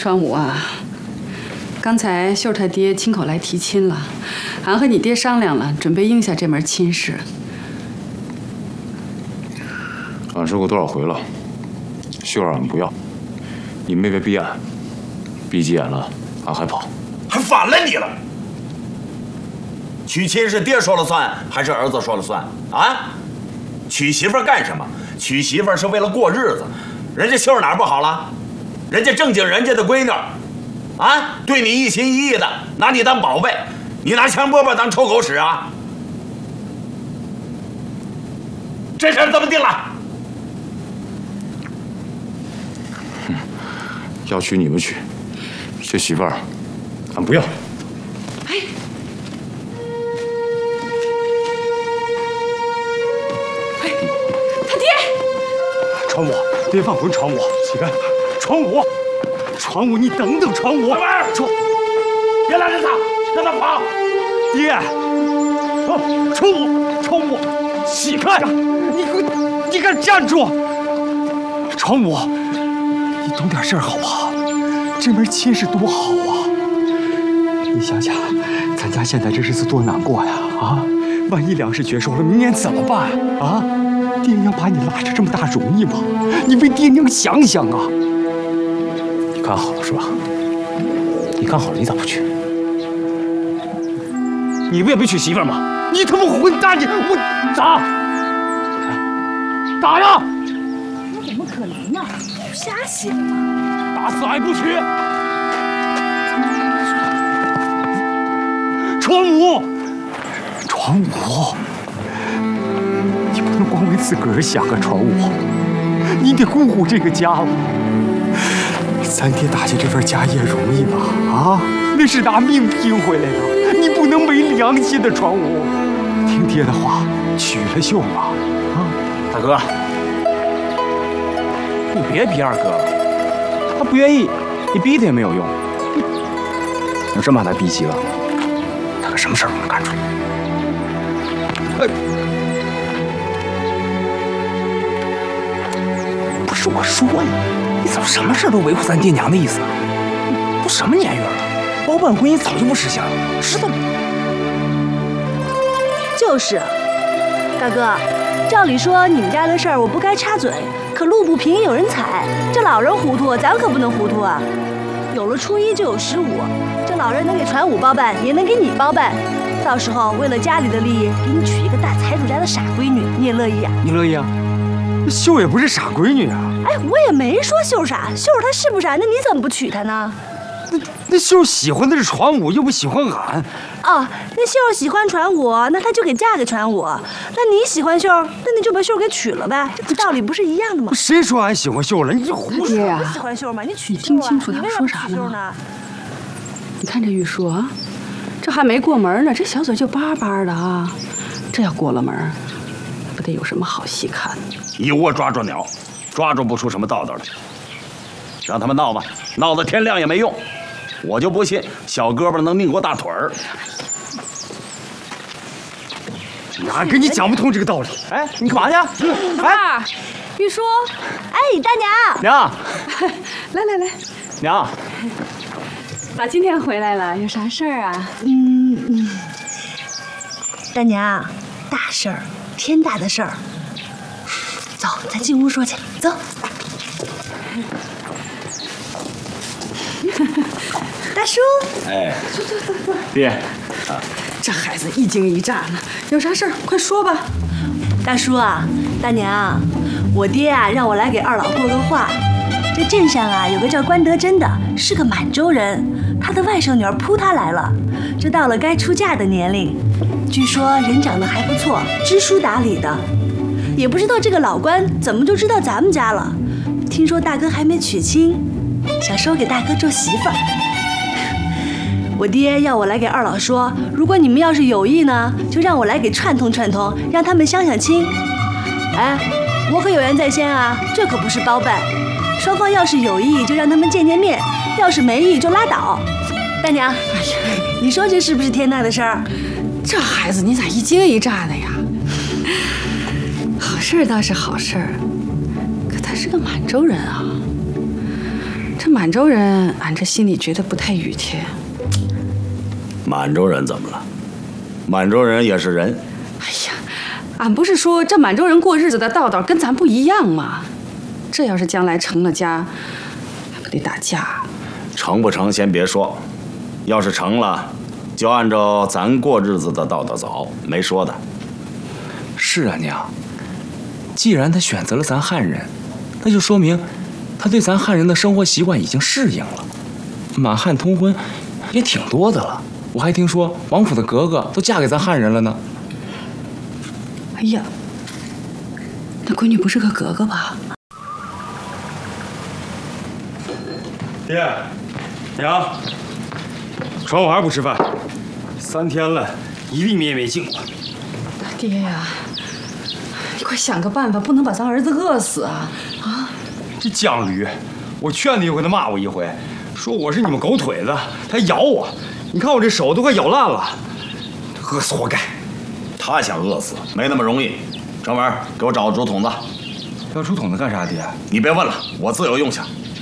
川武啊，刚才秀他爹亲口来提亲了，俺和你爹商量了，准备应下这门亲事。 俺说过多少回了，秀儿俺不要，你妹妹逼俺，逼急眼了，俺还跑， 还反了你了。娶亲是爹说了算，还是儿子说了算啊？娶媳妇干什么？娶媳妇是为了过日子。人家秀儿哪儿不好了？人家正经人家的闺女，啊，对你一心一意的，拿你当宝贝，你拿香饽饽当臭狗屎啊？这事儿怎么定了？ 要娶你们娶，这媳妇儿，俺不要。 哎，哎，他爹！ 传武，别忘婚！传武，起开！传武，传武，你等等，传武！传， 别拦着他，让他跑！ 爹！传武，传武，起开！你给我站住！传武，你懂点事儿好不好？这门亲事多好啊！你想想，咱家现在这日子多难过呀！啊，万一梁氏绝收了，明年怎么办啊？爹娘把你拉着这么大容易吗？你为爹娘想想啊！ 你看好了是吧？你看好了，你咋不去？你不也没娶媳妇吗？ 你他妈混蛋！我打呀！ 那怎么可能呢？瞎写的嘛！ 打死还不娶！传武，传武，你不能光为自个儿想啊，传武，你得顾顾这个家了。咱爹打下这份家业容易吗？啊，那是拿命拼回来的，你不能没良心的，传武。听爹的话，娶了秀儿吧。啊， 大哥，你别逼二哥了，他不愿意，你逼他也没有用。要真把他逼急了，他可什么事儿都能干出来。不是我说你，你怎么什么事都维护咱爹娘的意思啊？都什么年月了，包办婚姻早就不实行了，知道吗？ 就是，大哥，照理说你们家的事儿我不该插嘴，可路不平有人踩，这老人糊涂，咱可不能糊涂啊。有了初一就有15，这老人能给传武包办，也能给你包办。到时候为了家里的利益，给你娶一个大财主家的傻闺女，你也乐意啊？ 你乐意啊？秀也不是傻闺女啊。 哎，我也没说秀傻，秀她是不傻？那你怎么不娶她呢？ 那秀喜欢的是传武，又不喜欢俺。 哦，那秀喜欢传武，那她就给嫁给传武。那你喜欢秀，那你就把秀给娶了呗，这道理不是一样的吗？ 谁说俺喜欢秀了？你胡说！ 呀， 不喜欢秀吗？你娶你听清楚他说啥呢？你看这玉树啊，这还没过门呢，这小嘴就叭叭的啊，这要过了门，不得有什么好戏看？ 一窝抓住鸟，抓住不出什么道道来。让他们闹吧，闹到天亮也没用。我就不信小胳膊能拧过大腿儿。 俺跟你讲不通这个道理。 哎，你干嘛去？ 哎，玉叔， 哎，大娘， 娘， 来， 娘， 咋今天回来了？有啥事儿啊？ 大娘，大事儿，天大的事儿。走，咱进屋说去。走。大叔， 哎， 坐。 爹， 这孩子一惊一乍呢，有啥事儿快说吧。 大叔啊，大娘，我爹啊让我来给二老过个话。这镇上啊有个叫关德珍的，是个满洲人，他的外甥女儿扑他来了，这到了该出嫁的年龄，据说人长得还不错，知书达理的，也不知道这个老关怎么就知道咱们家了。听说大哥还没娶亲，想收给大哥做媳妇儿。我爹要我来给二老说，如果你们要是有意呢，就让我来给串通串通，让他们相亲。哎，我可有言在先啊，这可不是包办。双方要是有意，就让他们见见面；要是没意，就拉倒。大娘，哎呀，你说这是不是天大的事儿？ 这孩子你咋一惊一乍的呀？好事倒是好事，可他是个满洲人啊。这满洲人，俺这心里觉得不太愉帖。 满洲人怎么了？满洲人也是人。 哎呀，俺不是说这满洲人过日子的道道跟咱不一样吗？这要是将来成了家，还不得打架？ 成不成先别说，要是成了，就按照咱过日子的道道走，没说的。 是啊，娘。既然他选择了咱汉人，那就说明他对咱汉人的生活习惯已经适应了。满汉通婚也挺多的了，我还听说王府的格格都嫁给咱汉人了呢。 哎呀，那闺女不是个格格吧？ 爹，娘，传我还不吃饭，3天了，一粒面也没进过。 爹呀，你快想个办法，不能把咱儿子饿死啊！啊！ 这犟驴，我劝他又给他骂我一回，说我是你们狗腿子，他咬我，你看我这手都快咬烂了，饿死活该。 他想饿死没那么容易。程文，给我找个竹筒子。 要竹筒子干啥，爹？ 你别问了，我自有用下。